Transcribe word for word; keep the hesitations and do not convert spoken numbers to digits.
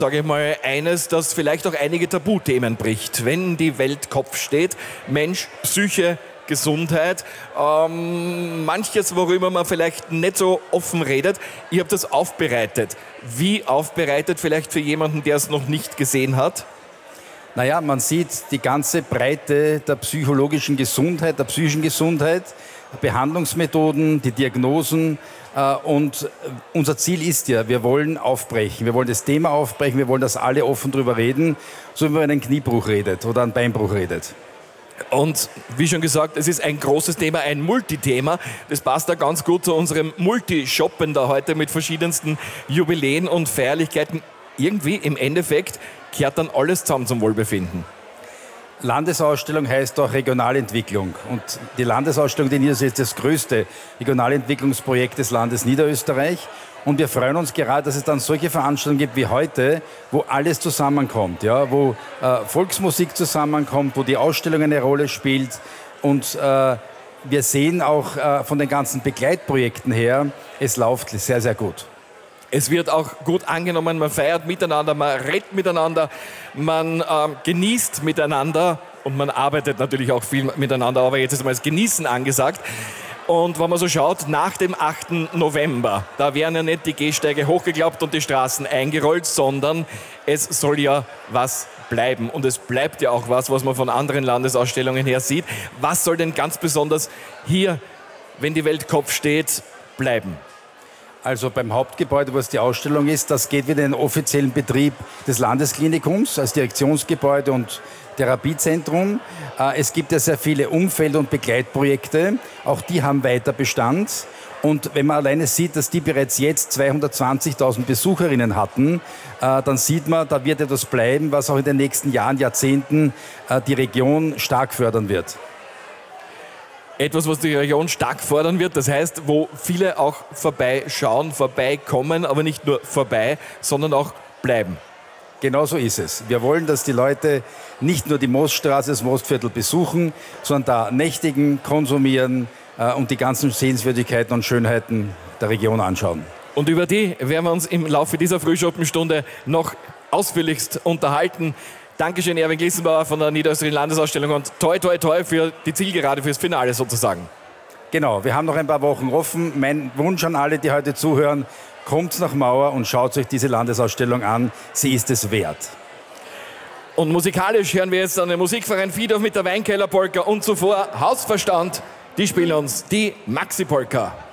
sage ich mal, eines, das vielleicht auch einige Tabuthemen bricht. Wenn die Welt Kopf steht, Mensch, Psyche, Gesundheit, ähm, manches, worüber man vielleicht nicht so offen redet. Ich habe das aufbereitet. Wie aufbereitet vielleicht für jemanden, der es noch nicht gesehen hat? Naja, man sieht die ganze Breite der psychologischen Gesundheit, der psychischen Gesundheit, Behandlungsmethoden, die Diagnosen. Und unser Ziel ist ja, wir wollen aufbrechen. Wir wollen das Thema aufbrechen, wir wollen, dass alle offen drüber reden, so wie man einen Kniebruch redet oder einen Beinbruch redet. Und wie schon gesagt, es ist ein großes Thema, ein Multithema. Das passt da ganz gut zu unserem Multishoppen da heute mit verschiedensten Jubiläen und Feierlichkeiten. Irgendwie im Endeffekt kehrt dann alles zusammen zum Wohlbefinden. Landesausstellung heißt auch Regionalentwicklung. Und die Landesausstellung, die Niederösterreich, ist das größte Regionalentwicklungsprojekt des Landes Niederösterreich. Und wir freuen uns gerade, dass es dann solche Veranstaltungen gibt wie heute, wo alles zusammenkommt, ja? Wo äh, Volksmusik zusammenkommt, wo die Ausstellung eine Rolle spielt. Und äh, wir sehen auch äh, von den ganzen Begleitprojekten her, es läuft sehr, sehr gut. Es wird auch gut angenommen, man feiert miteinander, man redet miteinander, man äh, genießt miteinander und man arbeitet natürlich auch viel miteinander, aber jetzt ist mal das Genießen angesagt. Und wenn man so schaut, nach dem achten November, da werden ja nicht die Gehsteige hochgeklappt und die Straßen eingerollt, sondern es soll ja was bleiben. Und es bleibt ja auch was, was man von anderen Landesausstellungen her sieht. Was soll denn ganz besonders hier, wenn die Welt Kopf steht, bleiben? Also beim Hauptgebäude, was die Ausstellung ist, das geht wieder in den offiziellen Betrieb des Landesklinikums als Direktionsgebäude und Therapiezentrum. Es gibt ja sehr viele Umfeld- und Begleitprojekte, auch die haben weiter Bestand. Und wenn man alleine sieht, dass die bereits jetzt zweihundertzwanzigtausend Besucherinnen hatten, dann sieht man, da wird etwas bleiben, was auch in den nächsten Jahren, Jahrzehnten die Region stark fördern wird. Etwas, was die Region stark fordern wird, das heißt, wo viele auch vorbeischauen, vorbeikommen, aber nicht nur vorbei, sondern auch bleiben. Genau so ist es. Wir wollen, dass die Leute nicht nur die Moosstraße, das Moostviertel besuchen, sondern da nächtigen, konsumieren äh, und die ganzen Sehenswürdigkeiten und Schönheiten der Region anschauen. Und über die werden wir uns im Laufe dieser Frühschoppenstunde noch ausführlichst unterhalten. Dankeschön, Erwin Glissenbauer von der Niederösterreichischen Landesausstellung und toi, toi, toi für die Zielgerade, fürs Finale sozusagen. Genau, wir haben noch ein paar Wochen offen. Mein Wunsch an alle, die heute zuhören, kommt nach Mauer und schaut euch diese Landesausstellung an. Sie ist es wert. Und musikalisch hören wir jetzt an den Musikverein Fiedorf mit der Weinkeller Polka und zuvor Hausverstand. Die spielen uns die Maxi Polka.